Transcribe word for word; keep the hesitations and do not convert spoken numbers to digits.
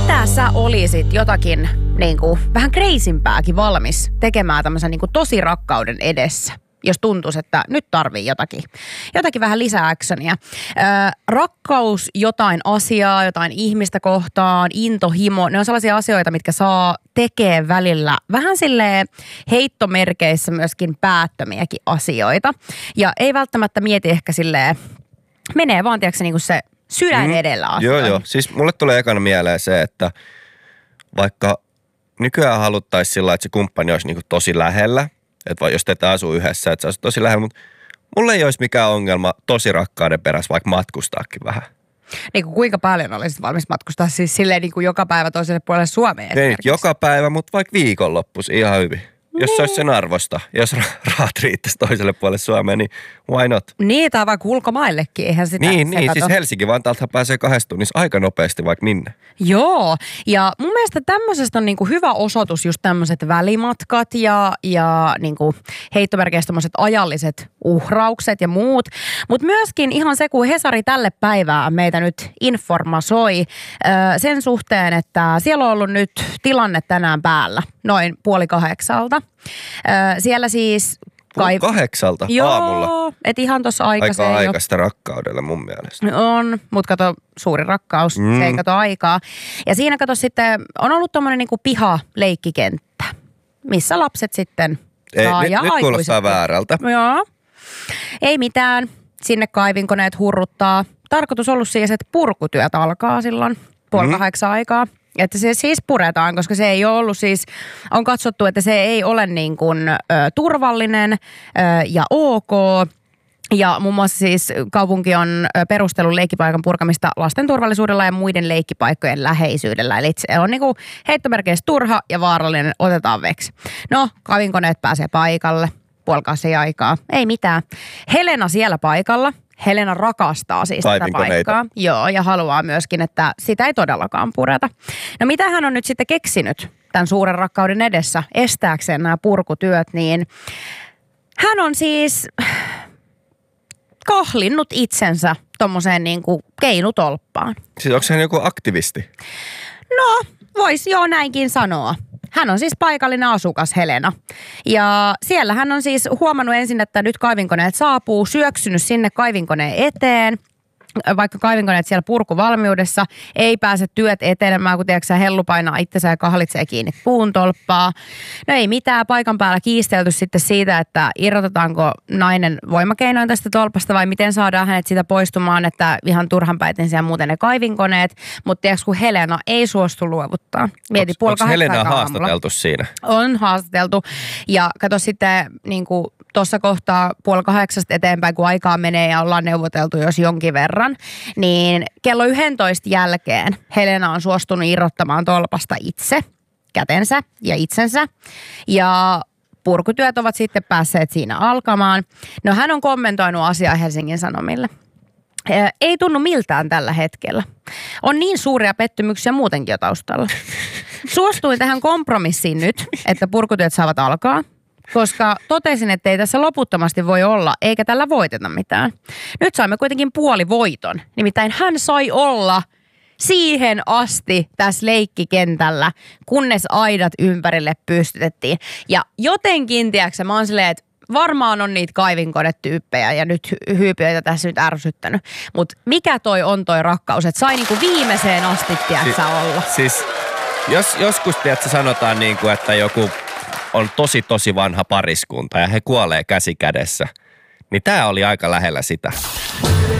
Mitä sä olisit jotakin niin kuin, vähän kreisimpääkin valmis tekemään tämmöisen niin kuin tosi rakkauden edessä? Jos tuntuisi, että nyt tarvii jotakin, jotakin vähän lisää actionia. Öö, rakkaus jotain asiaa, jotain ihmistä kohtaan, intohimo, ne on sellaisia asioita, mitkä saa tekee välillä vähän silleen heittomerkeissä myöskin päättömiäkin asioita. Ja ei välttämättä mieti ehkä silleen, menee vaan tiedätkö niin kuin se sydän mm. edellä asioihin. Joo, joo. Siis mulle tulee ekana mieleen se, että vaikka nykyään haluttaisiin sillä, että se kumppani olisi niin kuin tosi lähellä, että jos te asuu yhdessä, että se olisi tosi lähellä, mutta mulle ei olisi mikään ongelma tosi rakkauden perässä vaikka matkustaakin vähän. Niin kuin kuinka paljon olisit valmis matkustaa siis silleen niin kuin joka päivä toiselle puolelle Suomeen? Ei nyt joka päivä, mutta vaikka viikonloppuisi ihan hyvin. Jos se olisi sen arvosta, jos rahat riittäisi toiselle puolelle Suomeen, niin why not? Niin, tai vaikka ulkomaillekin, eihän sitä. Niin, niin siis Helsinki-Vantaalta pääsee kahdessa tunnissa aika nopeasti vaikka minne. Joo, ja mun mielestä tämmöisestä on niinku hyvä osoitus just tämmöiset välimatkat ja, ja niinku heittomerkeistä tämmöiset ajalliset uhraukset ja muut. Mutta myöskin ihan se, kun Hesari tälle päivään meitä nyt informasoi ö, sen suhteen, että siellä on ollut nyt tilanne tänään päällä, noin puoli kahdeksalta. Ö, siellä siis... Kai... Kahdeksalta Joo, aamulla. Joo, et ihan tossa aikaisen Aika aikaista rakkaudella mun mielestä. On, mutta kato, suuri rakkaus, mm. se ei kato aikaa. Ja siinä kato sitten, on ollut tommonen niinku pihaleikkikenttä, missä lapset sitten ei, saa nyt, ja nyt aikuiset. kuulostaa väärältä. Joo, ei mitään. Sinne kaivinkoneet hurruttaa. Tarkoitus ollut siis, että purkutyöt alkaa silloin puoli mm. kahdeksan aikaa. Että se siis puretaan, koska se ei ole ollut siis, on katsottu, että se ei ole niin kuin ö, turvallinen ö, ja ok. Ja muun muassa siis kaupunki on perustellut leikkipaikan purkamista lasten turvallisuudella ja muiden leikkipaikkojen läheisyydellä. Eli se on niin kuin heittomerkeissä turha ja vaarallinen, otetaan veksi. No, kaivinkoneet pääsee paikalle, puoli aikaa, ei mitään. Helena siellä paikalla. Helena rakastaa siis tätä paikkaa. Joo, ja haluaa myöskin, että sitä ei todellakaan pureta. No mitä hän on nyt sitten keksinyt tämän suuren rakkauden edessä estääkseen nämä purkutyöt, niin hän on siis kahlinnut itsensä tommoseen niin kuin keinutolppaan. Siis onko hän joku aktivisti? No, voisi joo näinkin sanoa. Hän on siis paikallinen asukas Helena. Ja siellä hän on siis huomannut ensin, että nyt kaivinkoneet saapuu, syöksynyt sinne kaivinkoneen eteen. Vaikka kaivinkoneet siellä purkuvalmiudessa, ei pääse työt etenemään, kun tiedätkö, hellu painaa itsensä ja kahlitsee kiinni puun tolppaa. No ei mitään, paikan päällä kiistelty sitten siitä, että irrotetaanko nainen voimakeinoin tästä tolpasta vai miten saadaan hänet siitä poistumaan, että ihan turhanpäiten siellä muuten ne kaivinkoneet. Mutta tiedätkö, kun Helena ei suostu luovuttaa. Mieti, puoli kahdeksan Helena aamulla. haastateltu siinä? On haastateltu. Ja kato sitten niin kuin tuossa kohtaa puoli kahdeksasta eteenpäin, kun aikaa menee ja ollaan neuvoteltu jos jonkin verran, niin kello yksitoista jälkeen Helena on suostunut irrottamaan tolpasta itse, kätensä ja itsensä. Ja purkutyöt ovat sitten päässeet siinä alkamaan. No hän on kommentoinut asiaa Helsingin Sanomille. Ei tunnu miltään tällä hetkellä. On niin suuria pettymyksiä muutenkin jo taustalla. Suostuin tähän kompromissiin nyt, että purkutyöt saavat alkaa. Koska totesin, että ei tässä loputtomasti voi olla, eikä tällä voiteta mitään. Nyt saimme kuitenkin puolivoiton. Nimittäin hän sai olla siihen asti tässä leikkikentällä, kunnes aidat ympärille pystytettiin. Ja jotenkin, tiedätkö, mä oon silleen, että varmaan on niitä kaivinkonetyyppejä ja nyt hyypiöitä tässä nyt ärsyttänyt. Mutta mikä toi on toi rakkaus, että sai niinku viimeiseen asti, tiedätkö, si- olla. Siis jos, joskus, tiedätkö, sanotaan niin kuin, että joku on tosi tosi vanha pariskunta ja he kuolee käsi kädessä, niin tää oli aika lähellä sitä.